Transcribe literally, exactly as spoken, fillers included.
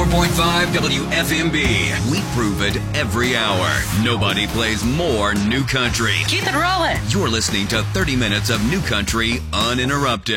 four point five W F M B. We prove it every hour. Nobody plays more new country. Keep it rolling. You're listening to thirty minutes of new country uninterrupted.